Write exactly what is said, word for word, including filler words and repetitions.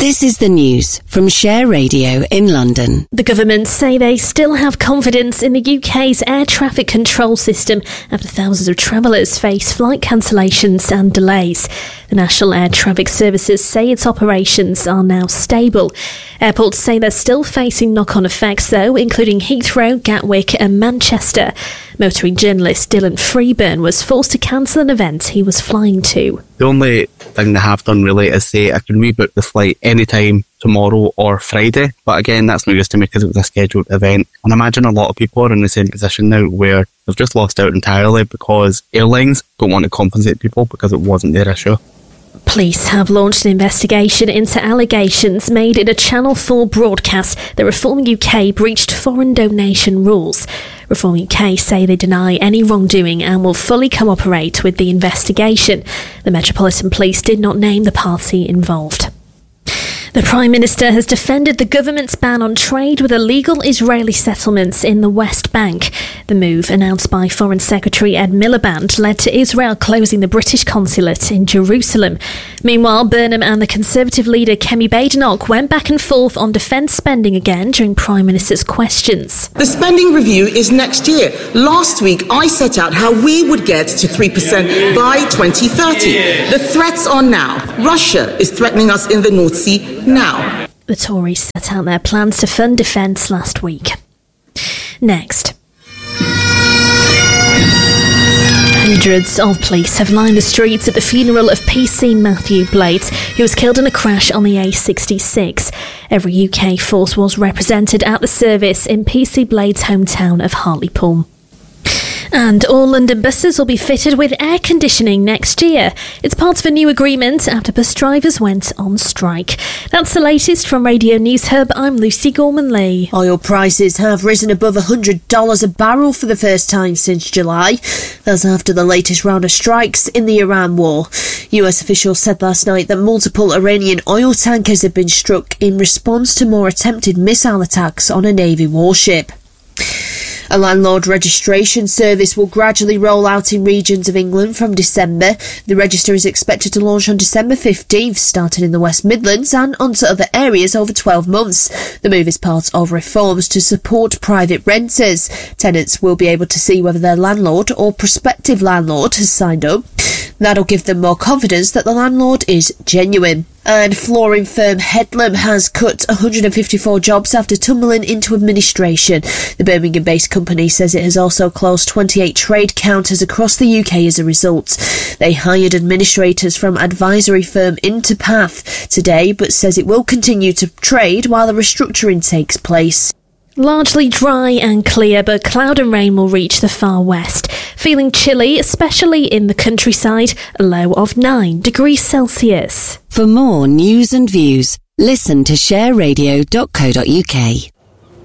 This is the news from Share Radio in London. The government say they still have confidence in the U K's air traffic control system after thousands of travellers face flight cancellations and delays. The National Air Traffic Services say its operations are now stable. Airports say they're still facing knock-on effects though, including Heathrow, Gatwick and Manchester. Motoring journalist Dylan Freeburn was forced to cancel an event he was flying to. The only thing they have done really is say I can rebook the flight anytime tomorrow or Friday, but again that's no use to me because it was a scheduled event, and I imagine a lot of people are in the same position now where they've just lost out entirely because airlines don't want to compensate people because it wasn't their issue. Police have launched an investigation into allegations made in a Channel four broadcast that Reform U K breached foreign donation rules. Reform U K say they deny any wrongdoing and will fully cooperate with the investigation. The Metropolitan Police did not name the party involved. The Prime Minister has defended the government's ban on trade with illegal Israeli settlements in the West Bank. The move, announced by Foreign Secretary Ed Miliband, led to Israel closing the British consulate in Jerusalem. Meanwhile, Burnham and the Conservative leader Kemi Badenoch went back and forth on defence spending again during Prime Minister's questions. The spending review is next year. Last week, I set out how we would get to three percent by twenty thirty. The threats are now. Russia is threatening us in the North Sea now. The Tories set out their plans to fund defence last week. Next. Hundreds of police have lined the streets at the funeral of P C Matthew Blades, who was killed in a crash on the A sixty-six. Every U K force was represented at the service in P C Blades' hometown of Hartlepool. And all London buses will be fitted with air conditioning next year. It's part of a new agreement after bus drivers went on strike. That's the latest from Radio News Hub. I'm Lucy Gorman-Lee. Oil prices have risen above one hundred dollars a barrel for the first time since July. That's after the latest round of strikes in the Iran war. U S officials said last night that multiple Iranian oil tankers had been struck in response to more attempted missile attacks on a Navy warship. A landlord registration service will gradually roll out in regions of England from December. The register is expected to launch on December fifteenth, starting in the West Midlands and onto other areas over twelve months. The move is part of reforms to support private renters. Tenants will be able to see whether their landlord or prospective landlord has signed up. That'll give them more confidence that the landlord is genuine. And flooring firm Headlam has cut one hundred fifty-four jobs after tumbling into administration. The Birmingham-based company says it has also closed twenty-eight trade counters across the U K as a result. They hired administrators from advisory firm Interpath today, but says it will continue to trade while the restructuring takes place. Largely dry and clear, but cloud and rain will reach the far west. Feeling chilly, especially in the countryside, a low of nine degrees Celsius. For more news and views, listen to share radio dot co dot uk.